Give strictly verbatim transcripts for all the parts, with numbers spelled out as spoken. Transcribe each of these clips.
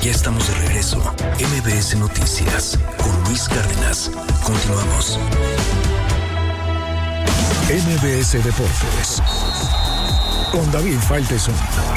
Ya estamos de regreso. M B S Noticias con Luis Cárdenas. Continuamos. M B S Deportes con David Faitelson.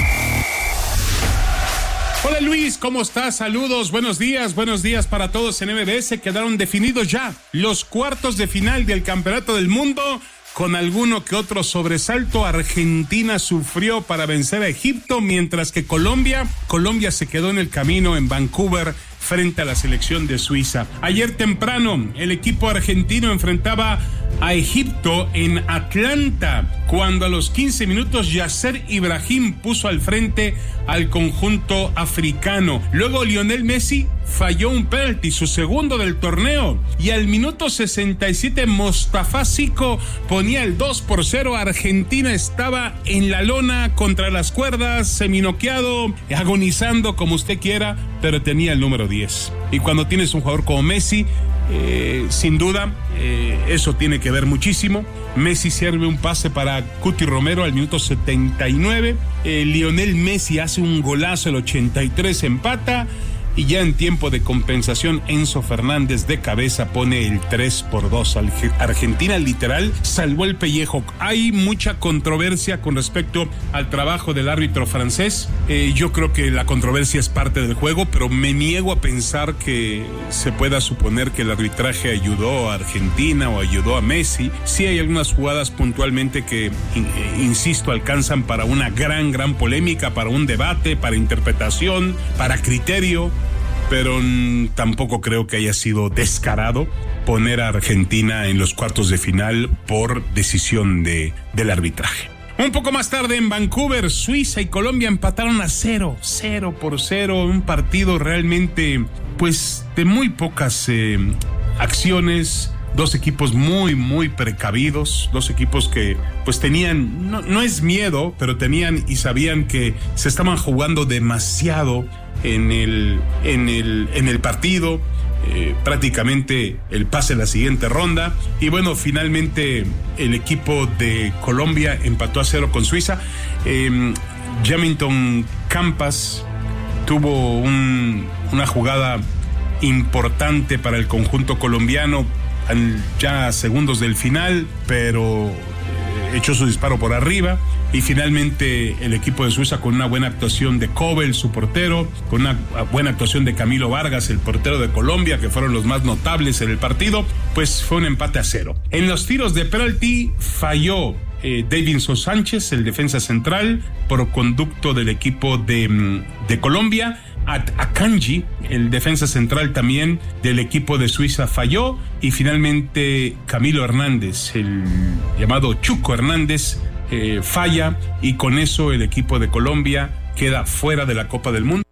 Hola Luis, ¿cómo estás? Saludos, buenos días, buenos días para todos en M B S. Quedaron definidos ya los cuartos de final del Campeonato del Mundo. Con alguno que otro sobresalto, Argentina sufrió para vencer a Egipto, mientras que Colombia, Colombia se quedó en el camino en Vancouver frente a la selección de Suiza. Ayer temprano, el equipo argentino enfrentaba a Egipto en Atlanta, cuando a los quince minutos Yasser Ibrahim puso al frente al conjunto africano. Luego Lionel Messi falló un penalti, su segundo del torneo, y al minuto sesenta y siete Mostafa Zico ponía el dos por cero. Argentina estaba en la lona, contra las cuerdas, seminoqueado, agonizando como usted quiera, pero tenía el número diez. Y cuando tienes un jugador como Messi, eh, sin duda, eh, eso tiene que ver muchísimo. Messi sirve un pase para Cuti Romero al minuto setenta y nueve. Eh, Lionel Messi hace un golazo al ochenta y tres, empata. Y ya en tiempo de compensación, Enzo Fernández de cabeza pone el tres por dos. Argentina literal salvó el pellejo. Hay mucha controversia con respecto al trabajo del árbitro francés. Eh, yo creo que la controversia es parte del juego, pero me niego a pensar que se pueda suponer que el arbitraje ayudó a Argentina o ayudó a Messi. Sí hay algunas jugadas puntualmente que, insisto, alcanzan para una gran, gran polémica, para un debate, para interpretación, para criterio. Pero mm, tampoco creo que haya sido descarado poner a Argentina en los cuartos de final por decisión de, del arbitraje. Un poco más tarde en Vancouver, Suiza y Colombia empataron a cero, cero por cero, un partido realmente, pues, de muy pocas eh, acciones. Dos equipos muy, muy precavidos, dos equipos que pues tenían, no, no es miedo, pero tenían y sabían que se estaban jugando demasiado en el, en el, en el partido, eh, prácticamente el pase a la siguiente ronda. Y bueno, finalmente el equipo de Colombia empató a cero con Suiza. Eh, Jamilton Campas tuvo un, una jugada importante para el conjunto colombiano, ya a segundos del final, pero eh, echó su disparo por arriba. Y finalmente el equipo de Suiza, con una buena actuación de Kobel, su portero, con una buena actuación de Camilo Vargas, el portero de Colombia, que fueron los más notables en el partido, pues fue un empate a cero. En los tiros de penalti falló eh, Davinson Sánchez, el defensa central, por conducto del equipo de, de Colombia. Akanji, el defensa central también del equipo de Suiza, falló. Y finalmente Camilo Hernández, el llamado Chuco Hernández, eh, falla, y con eso el equipo de Colombia queda fuera de la Copa del Mundo.